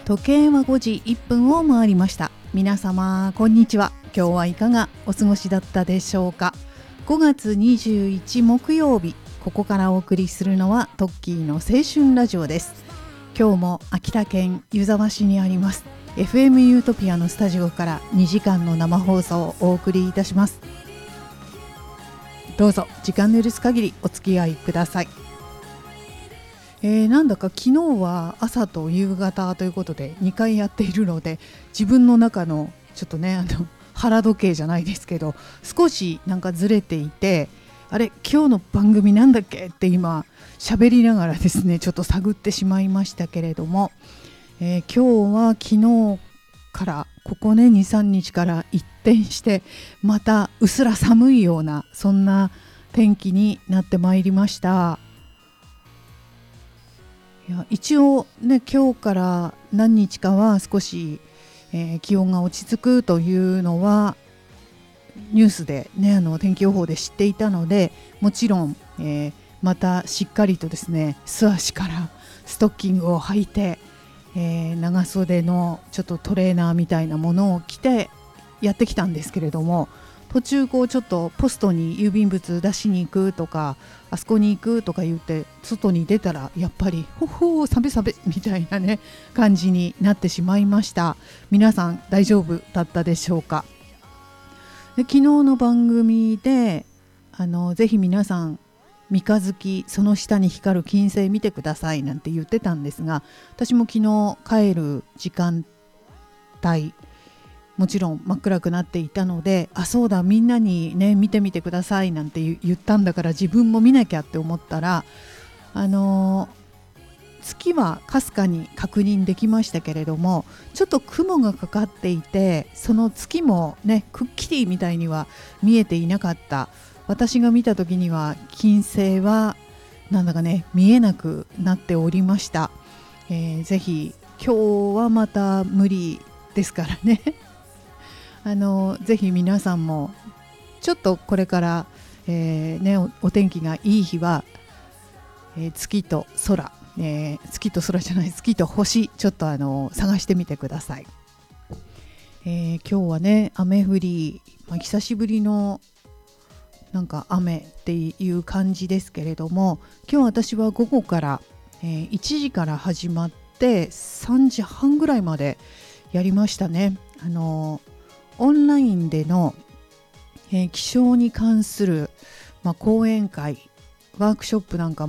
時計は5時1分を回りました。皆様こんにちは。今日はいかがお過ごしだったでしょうか。5月21木曜日、ここからお送りするのはトッキーの青春ラジオです。今日も秋田県湯沢市にあります FM ユートピアのスタジオから2時間の生放送をお送りいたします。どうぞ時間の許す限りお付き合いください。なんだか昨日は朝と夕方ということで2回やっているので、自分の中のちょっとね腹時計じゃないですけど少しなんかずれていて、あれ今日の番組なんだっけって今喋りながらですねちょっと探ってしまいましたけれども、今日は昨日からここね 2,3 日から一転してまたうすら寒いようなそんな天気になってまいりました。いや一応ね今日から何日かは少し、気温が落ち着くというのはニュースでね天気予報で知っていたので、もちろん、またしっかりとですね素足からストッキングを履いて、長袖のちょっとトレーナーみたいなものを着てやってきたんですけれども、途中こうちょっとポストに郵便物出しに行くとかあそこに行くとか言って外に出たらやっぱりほほーサベサベみたいなね感じになってしまいました。皆さん大丈夫だったでしょうか。で昨日の番組でぜひ皆さん三日月その下に光る金星見てくださいなんて言ってたんですが、私も昨日帰る時間帯もちろん真っ暗くなっていたので、あそうだみんなにね見てみてくださいなんて言ったんだから自分も見なきゃって思ったら、月はかすかに確認できましたけれども、ちょっと雲がかかっていてその月もねくっきりみたいには見えていなかった。私が見た時には金星はなんだかね見えなくなっておりました。ぜひ今日はまた無理ですからねぜひ皆さんもちょっとこれから、お天気がいい日は、月と空、月と空じゃない月と星ちょっと探してみてください。今日はね雨降り、久しぶりのなんか雨っていう感じですけれども、今日私は午後から、1時から始まって3時半ぐらいまでやりましたね。オンラインでの、気象に関する、講演会ワークショップなんか